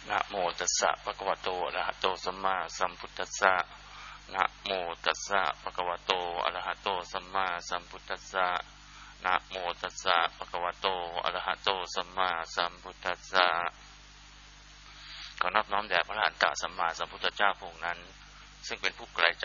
นะโมตัสสะภะคะวะโตอะระหะโตสัมมาสัมพุทธัสสะนะโมตัสสะภะคะวะโตอะระหะโตสัมมาสัมพุทธัสสะนะโมตัสสะภะคะวะโตอะระหะโตสัมมาสัมพุทธัสสะขอนอบน้อมแด่พระอรหันตสัมมาสัมพุทธเจ้าพระองค์นั้นซึ่งเป็นผู้ไกลจาก